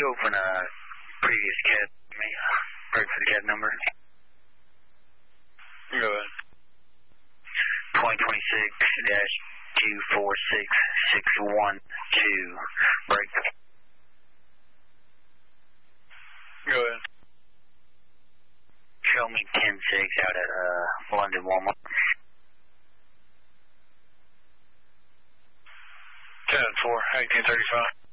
open a previous cab, break for the cab number? Go ahead. 2026-246-612, break. Go ahead. Show me 10-6 out at London Walmart. 10-4, 1835.